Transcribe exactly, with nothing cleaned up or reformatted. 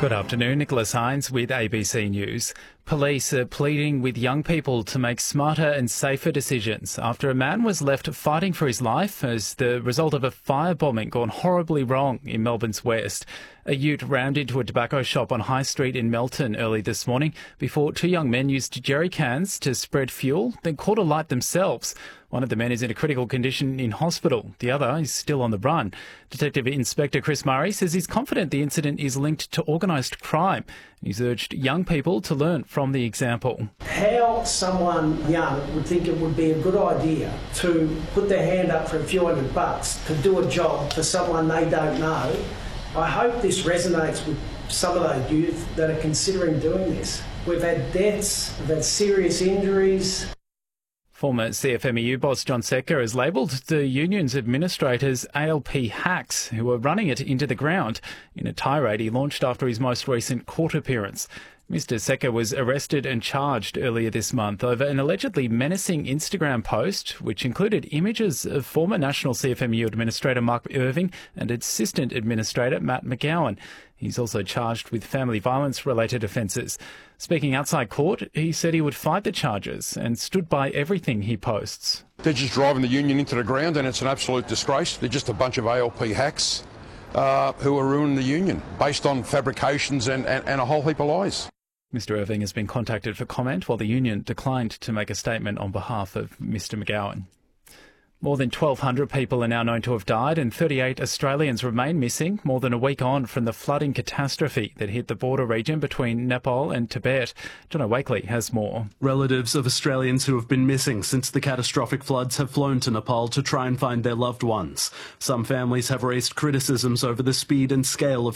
Good afternoon, Nicholas Hines with A B C News. Police are pleading with young people to make smarter and safer decisions after a man was left fighting for his life as the result of a firebombing gone horribly wrong in Melbourne's west. A ute rammed into a tobacco shop on High Street in Melton early this morning before two young men used jerry cans to spread fuel, then caught alight themselves. One of the men is in a critical condition in hospital. The other is still on the run. Detective Inspector Chris Murray says he's confident the incident is linked to organised crime. He's urged young people to learn from the example. How someone young would think it would be a good idea to put their hand up for a few hundred bucks to do a job for someone they don't know. I hope this resonates with some of those youth that are considering doing this. We've had deaths, we've had serious injuries. Former C F M E U boss John Secker has labelled the union's administrators A L P hacks who are running it into the ground in a tirade he launched after his most recent court appearance. Mister Secker was arrested and charged earlier this month over an allegedly menacing Instagram post which included images of former National C F M E U Administrator Mark Irving and Assistant Administrator Matt McGowan. He's also charged with family violence-related offences. Speaking outside court, he said he would fight the charges and stood by everything he posts. They're just driving the union into the ground and it's an absolute disgrace. They're just a bunch of A L P hacks uh, who are ruining the union based on fabrications and, and, and a whole heap of lies. Mister Irving has been contacted for comment while the union declined to make a statement on behalf of Mister McGowan. More than twelve hundred people are now known to have died and thirty-eight Australians remain missing more than a week on from the flooding catastrophe that hit the border region between Nepal and Tibet. Jono Wakely has more. Relatives of Australians who have been missing since the catastrophic floods have flown to Nepal to try and find their loved ones. Some families have raised criticisms over the speed and scale of